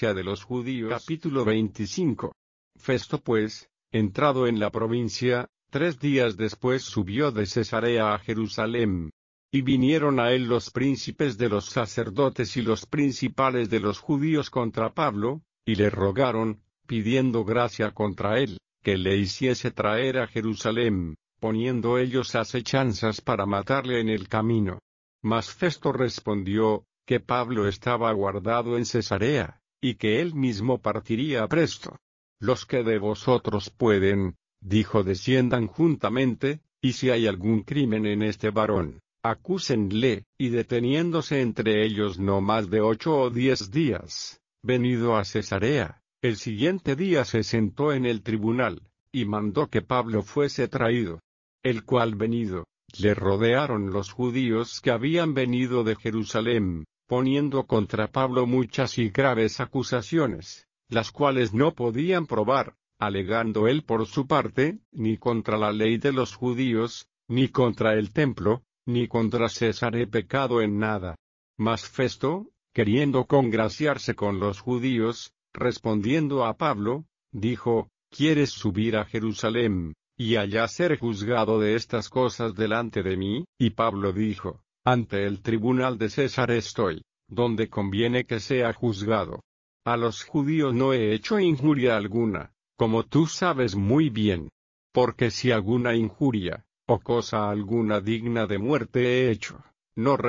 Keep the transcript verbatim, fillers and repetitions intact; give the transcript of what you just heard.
gracia de los judíos. Capítulo veinticinco. Festo pues, entrado en la provincia, tres días después subió de Cesarea a Jerusalén. Y vinieron a él los príncipes de los sacerdotes y los principales de los judíos contra Pablo, y le rogaron, pidiendo gracia contra él, que le hiciese traer a Jerusalén, poniendo ellos acechanzas para matarle en el camino. Mas Festo respondió, que Pablo estaba guardado en Cesarea, y que él mismo partiría presto. Los que de vosotros pueden, dijo, desciendan juntamente, y si hay algún crimen en este varón, acúsenle, y deteniéndose entre ellos no más de ocho o diez días, venido a Cesarea, el siguiente día se sentó en el tribunal, y mandó que Pablo fuese traído. El cual venido, le rodearon los judíos que habían venido de Jerusalén, poniendo contra Pablo muchas y graves acusaciones, las cuales no podían probar, alegando él por su parte, ni contra la ley de los judíos, ni contra el templo, ni contra César he pecado en nada. Mas Festo, queriendo congraciarse con los judíos, respondiendo a Pablo, dijo, ¿quieres subir a Jerusalén, y allá ser juzgado de estas cosas delante de mí? Y Pablo dijo, ante el tribunal de César estoy, donde conviene que sea juzgado. A los judíos no he hecho injuria alguna, como tú sabes muy bien. Porque si alguna injuria, o cosa alguna digna de muerte he hecho, no